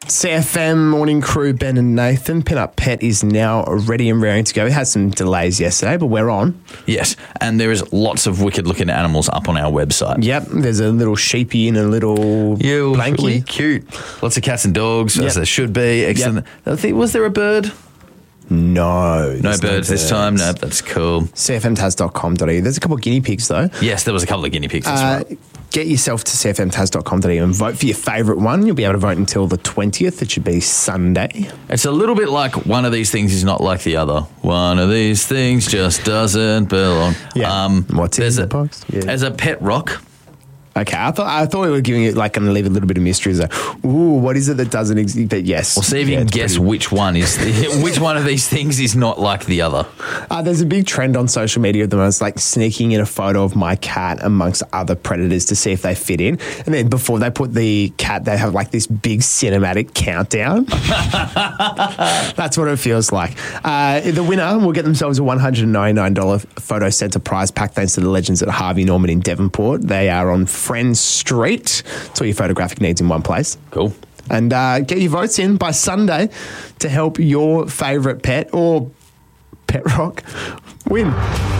CFM Morning Crew, Ben and Nathan. Pin Up Pet is now ready and raring to go. We had some delays yesterday, but we're on. Yes, and there is lots of wicked-looking animals up on our website. Yep, there's a little sheepy and a little blankie. Really cute. Lots of cats and dogs, as there should be. Excellent. Yep. Was there a bird? No birds this time? No, that's cool. CFMTaz.com.au. There's a couple of guinea pigs, though. Yes, there was a couple of guinea pigs. That's right. Get yourself to CFMTaz.com.au and vote for your favourite one. You'll be able to vote until the 20th. It should be Sunday. It's a little bit like one of these things is not like the other. One of these things just doesn't belong. Yeah. What's in the box? Yeah. As a pet rock. Okay, I thought we were giving it going to leave a little bit of mystery. As what is it that doesn't exist? But yes. Well, see if you can guess which one of these things is not like the other. There's a big trend on social media at the moment. It's like sneaking in a photo of my cat amongst other predators to see if they fit in. And then before they put the cat, they have like this big cinematic countdown. That's what it feels like. The winner will get themselves a $199 photo centre prize pack thanks to the legends at Harvey Norman in Devonport. They are on Friends Street. It's all your photographic needs in one place. Cool. And get your votes in by Sunday to help your favourite pet or pet rock win.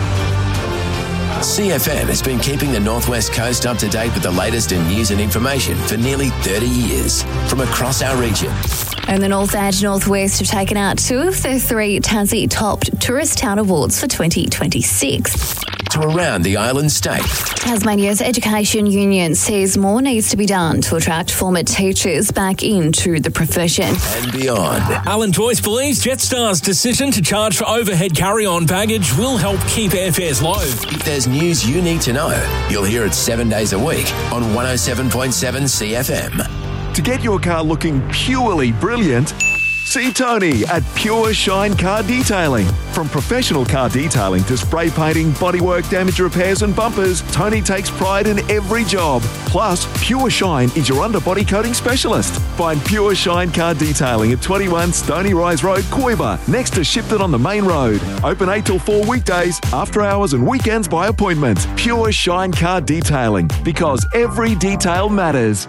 CFM has been keeping the Northwest Coast up to date with the latest in news and information for nearly 30 years from across our region. And the North and Northwest have taken out 2 of the 3 Tassie Top Tourist Town Awards for 2026. To around the island state. Tasmania's Education Union says more needs to be done to attract former teachers back into the profession. And beyond. Alan Joyce believes Jetstar's decision to charge for overhead carry-on baggage will help keep airfares low. If there's news you need to know, you'll hear it 7 days a week on 107.7 CFM. To get your car looking purely brilliant, see Tony at Pure Shine Car Detailing. From professional car detailing to spray painting, bodywork, damage repairs and bumpers, Tony takes pride in every job. Plus, Pure Shine is your underbody coating specialist. Find Pure Shine Car Detailing at 21 Stony Rise Road, Koiba, next to Shipton on the main road. Open 8 till 4 weekdays, after hours and weekends by appointment. Pure Shine Car Detailing, because every detail matters.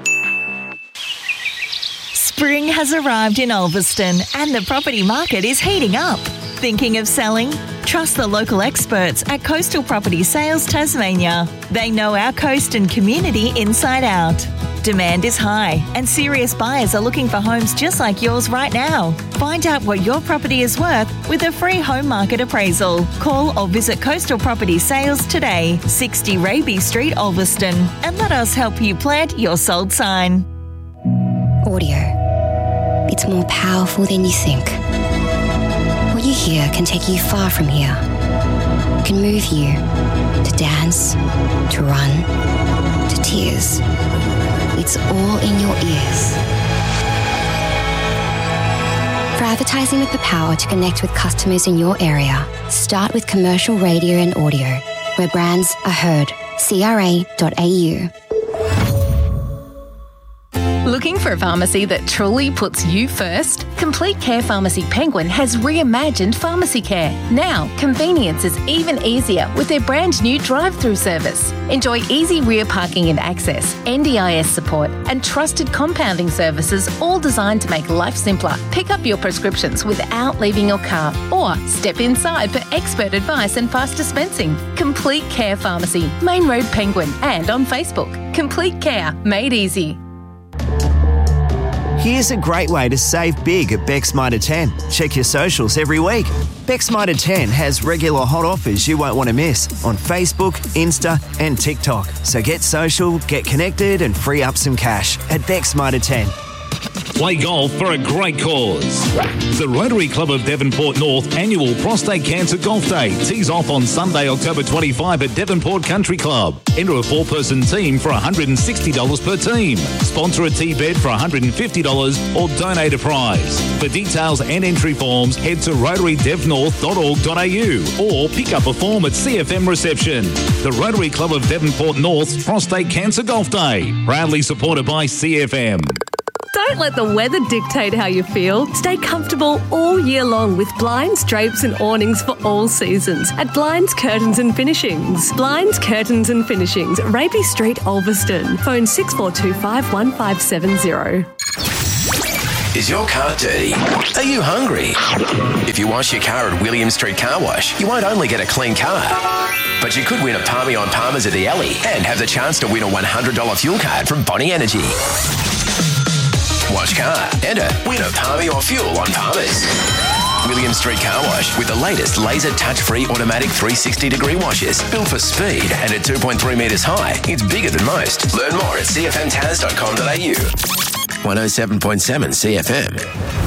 Spring has arrived in Ulverston and the property market is heating up. Thinking of selling? Trust the local experts at Coastal Property Sales Tasmania. They know our coast and community inside out. Demand is high and serious buyers are looking for homes just like yours right now. Find out what your property is worth with a free home market appraisal. Call or visit Coastal Property Sales today, 60 Raby Street, Ulverston, and let us help you plant your sold sign. Audio. It's more powerful than you think. What you hear can take you far from here. It can move you to dance, to run, to tears. It's all in your ears. For advertising with the power to connect with customers in your area, start with commercial radio and audio, where brands are heard. CRA.au. Looking for a pharmacy that truly puts you first? Complete Care Pharmacy Penguin has reimagined pharmacy care. Now, convenience is even easier with their brand new drive-through service. Enjoy easy rear parking and access, NDIS support, and trusted compounding services, all designed to make life simpler. Pick up your prescriptions without leaving your car, or step inside for expert advice and fast dispensing. Complete Care Pharmacy, Main Road Penguin, and on Facebook. Complete Care, made easy. Here's a great way to save big at Beck's Mitre 10. Check your socials every week. Beck's Mitre 10 has regular hot offers you won't want to miss on Facebook, Insta and TikTok. So get social, get connected and free up some cash at Beck's Mitre 10. Play golf for a great cause. The Rotary Club of Devonport North annual Prostate Cancer Golf Day tees off on Sunday, October 25 at Devonport Country Club. Enter a 4-person team for $160 per team. Sponsor a tee bed for $150 or donate a prize. For details and entry forms, head to rotarydevnorth.org.au or pick up a form at CFM reception. The Rotary Club of Devonport North's Prostate Cancer Golf Day, proudly supported by CFM. Don't let the weather dictate how you feel. Stay comfortable all year long with blinds, drapes and awnings for all seasons at Blinds, Curtains and Finishings. Blinds, Curtains and Finishings, Raby Street, Ulverston. Phone 6425 1570. Is your car dirty? Are you hungry? If you wash your car at William Street Car Wash, you won't only get a clean car, but you could win a Palmy on Palmers at the Alley and have the chance to win a $100 fuel card from Bonnie Energy. Wash car, enter, win a Palmy or fuel on Palmers. William Street Car Wash with the latest laser touch-free automatic 360-degree washes. Built for speed and at 2.3 metres high, it's bigger than most. Learn more at cfmtaz.com.au. 107.7 CFM.